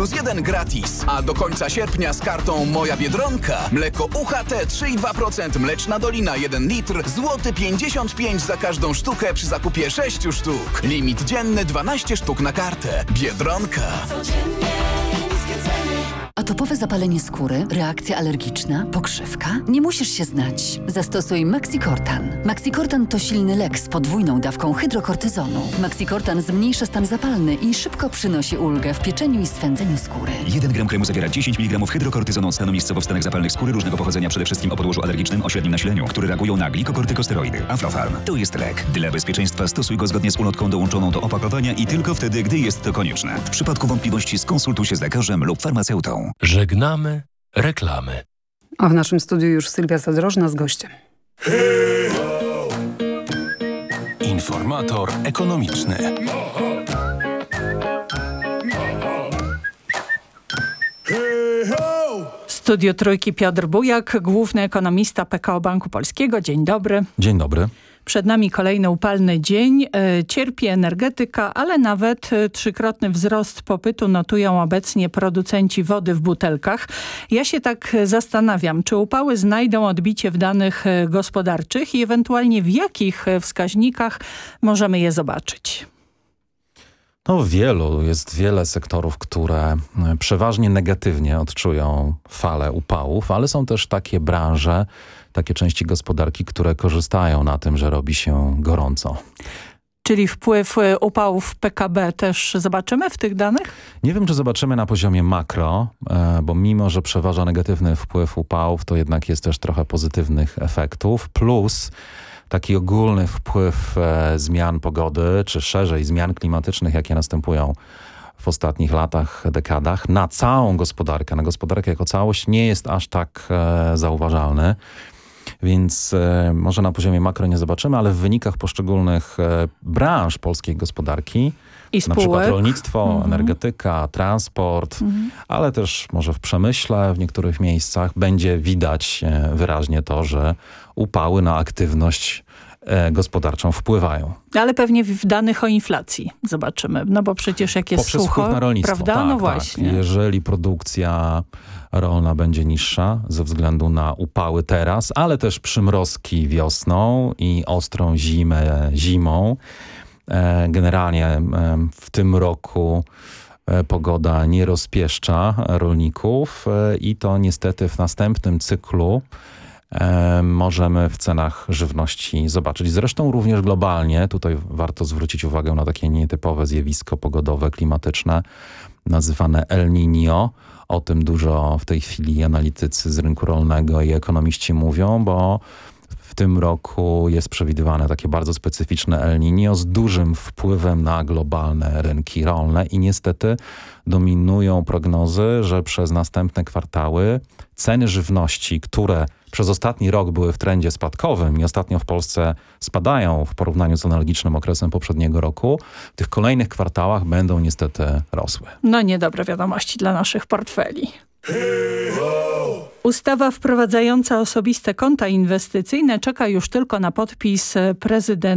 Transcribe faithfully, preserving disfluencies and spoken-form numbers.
plus jeden gratis. A do końca sierpnia z kartą Moja Biedronka mleko U H T trzy i dwa procent, Mleczna Dolina jeden litr, złoty pięćdziesiąt pięć za każdą sztukę przy zakupie sześciu sztuk. Limit dzienny dwanaście sztuk na kartę. Biedronka. Atopowe zapalenie skóry, reakcja alergiczna, pokrzywka? Nie musisz się znać. Zastosuj Maxicortan. Maxicortan to silny lek z podwójną dawką hydrokortyzonu. Maxicortan zmniejsza stan zapalny i szybko przynosi ulgę w pieczeniu i swędzeniu skóry. jeden gram kremu zawiera dziesięć miligramów hydrokortyzonu stanowiskowo w stanach zapalnych skóry różnego pochodzenia, przede wszystkim o podłożu alergicznym o średnim nasileniu, które reagują na glikokortykosteroidy. Aflofarm to jest lek. Dla bezpieczeństwa stosuj go zgodnie z ulotką dołączoną do opakowania i tylko wtedy, gdy jest to konieczne. W przypadku wątpliwości skonsultuj się z lekarzem lub farmaceutą. Żegnamy reklamy. A w naszym studiu już Sylwia Zadrożna z gościem. Informator ekonomiczny. Studio Trójki Piotr Bujak, główny ekonomista P K O Banku Polskiego. Dzień dobry. Dzień dobry. Przed nami kolejny upalny dzień. E, cierpi energetyka, ale nawet e, trzykrotny wzrost popytu notują obecnie producenci wody w butelkach. Ja się tak zastanawiam, czy upały znajdą odbicie w danych e, gospodarczych i ewentualnie w jakich e, wskaźnikach możemy je zobaczyć? No wielu, jest wiele sektorów, które przeważnie negatywnie odczują falę upałów, ale są też takie branże, takie części gospodarki, które korzystają na tym, że robi się gorąco. Czyli wpływ upałów w P K B też zobaczymy w tych danych? Nie wiem, czy zobaczymy na poziomie makro, bo mimo, że przeważa negatywny wpływ upałów, to jednak jest też trochę pozytywnych efektów, plus taki ogólny wpływ e, zmian pogody, czy szerzej zmian klimatycznych, jakie następują w ostatnich latach, dekadach, na całą gospodarkę, na gospodarkę jako całość nie jest aż tak e, zauważalny. Więc e, może na poziomie makro nie zobaczymy, ale w wynikach poszczególnych e, branż polskiej gospodarki, I na przykład rolnictwo, mhm. energetyka, transport, mhm. ale też może w przemyśle w niektórych miejscach będzie widać e, wyraźnie to, że upały na aktywność e, gospodarczą wpływają. Ale pewnie w danych o inflacji zobaczymy, no bo przecież jak jest Poprzez sucho, wpływ na rolnictwo. prawda? Tak, no tak. właśnie. Jeżeli produkcja rolna będzie niższa ze względu na upały teraz, ale też przymrozki wiosną i ostrą zimę zimą. E, generalnie e, w tym roku e, pogoda nie rozpieszcza rolników e, i to niestety w następnym cyklu e, możemy w cenach żywności zobaczyć. Zresztą również globalnie, tutaj warto zwrócić uwagę na takie nietypowe zjawisko pogodowe, klimatyczne, nazywane El Niño. O tym dużo w tej chwili analitycy z rynku rolnego i ekonomiści mówią, bo w tym roku jest przewidywane takie bardzo specyficzne El Niño z dużym wpływem na globalne rynki rolne i niestety dominują prognozy, że przez następne kwartały ceny żywności, które przez ostatni rok były w trendzie spadkowym i ostatnio w Polsce spadają w porównaniu z analogicznym okresem poprzedniego roku, w tych kolejnych kwartałach będą niestety rosły. No niedobre wiadomości dla naszych portfeli. Ustawa wprowadzająca osobiste konta inwestycyjne czeka już tylko na podpis prezydenta